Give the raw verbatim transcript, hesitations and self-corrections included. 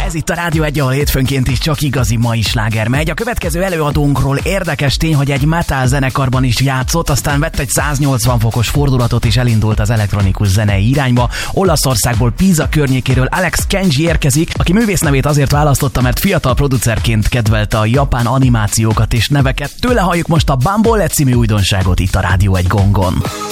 Ez itt a Rádió egy, ahol hétfőnként is csak igazi mai sláger megy. A következő előadónkról érdekes tény, hogy egy metal zenekarban is játszott, aztán vett egy száznyolcvan fokos fordulatot és elindult az elektronikus zenei irányba. Olaszországból, Pisa környékéről Alex Kenji érkezik, aki művész nevét azért választotta, mert fiatal producerként kedvelte a japán animációkat és neveket. Tőle halljuk most a Bambolle című újdonságot itt a Rádió egy gongon.